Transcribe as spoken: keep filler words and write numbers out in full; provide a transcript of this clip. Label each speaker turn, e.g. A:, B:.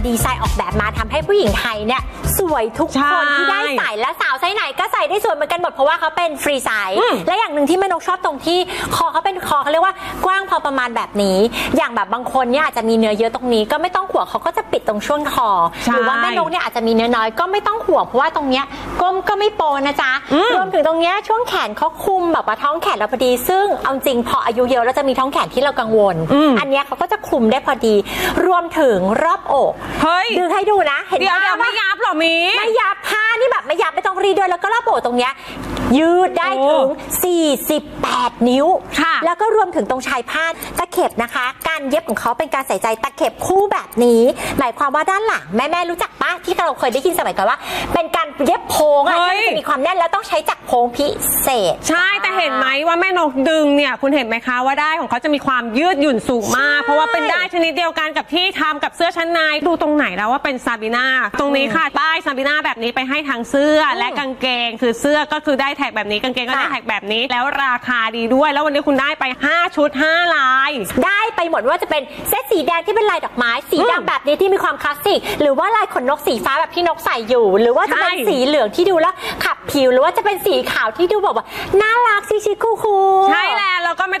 A: ดีไซน์ออกแบบมาทำให้ผู้หญิงไทยเนี่ยสวยทุกคนที่ได้ใส่และสาวไซส์ไหนก็ใส่ได้สวยเหมือนกันหมดเพราะว่าเขาเป็นฟรีไซส์และอย่างหนึ่งที่แม่นกชอบตรงที่คอเขาเป็นคอเขาเรียกว่ากว้างพอประมาณแบบนี้อย่างแบบบางคนเนี่ยอาจจะมีเนื้อเยอะตรงนี้ก็ไม่ต้องห่วงเขาก็จะปิดตรงช่วงคอหรือว่าแม่นกเนี่ยอาจจะมีเนื้อน้อยก็ไม่ต้องห่วงเพราะว่าตรงเนี้ยก้มก็ไม่โปนะจ๊ะรวมถึงตรงเนี้ยช่วงแขนเขาคุมแบบว่าท้องแขนเราพอดีซึ่งเอาจริงพออายุเยอะแล้วจะมีท้องแขนที่เรากังวลอันเนี้ยเขาก็จะคลุมได้พอดีรวมถึงรอบอกดึงให้ดูนะเห็นไหมเดี๋ยว
B: ไม่ยับหรอมี
A: ไม่ยับผ้านี่แบบไม่ยับไม่ต้องรีด้วยแล้วก็รอบอกตรงเนี้ยยืดได้ถึงสี่สิบแปดนิ้วแล้วก็รวมถึงตรงชายผ้าตะเข็บนะคะการเย็บของเขาเป็นการใส่ใจตะเข็บคู่แบบนี้หมายความว่าด้านหลังแม่แม่รู้จักปะที่เราเคยได้ยินสมัยก่อนว่าเป็นการเย็บโพงอะที่จะมีความแน่นแล้วต้องใช้จักรโพงพิเศษ
B: ใช่แต่เห็นไหมว่าแม่นกดึงเนี่ยคุณเห็นไหมคะว่าได้ของเขาจะมีความยืดหยุ่นสูงมากเพราะว่าเป็นได้ชนิดเดียวกันกับที่ทำกับเสื้อชั้นในดูตรงไหนแล้วว่าเป็นซาบีนาตรงนี้ค่ะป้ายซาบีนาแบบนี้ไปให้ทางเสื้อและกางเกงคือเสื้อก็คือได้แท็กแบบนี้กางเกงก็ได้แท็กแบบนี้แล้วราคาดีด้วยแล้ววันนี้คุณได้ไปห้าชุดห้าลาย
A: ได้ไปหมดว่าจะเป็นเซตสีแดงที่เป็นลายดอกไม้สีดำแบบนี้ที่มีความคลาสสิกหรือว่าลายขนนกสีฟ้าแบบที่นกใส่อยู่หรือว่าจะเป็นสีเหลืองที่ดูแล้วขับผิวหรือว่าจะเป็นสีขาวที่ดูแบบว่าน่ารักชิคๆคูลๆ
B: ใช่แล้วแล้วก็ไม่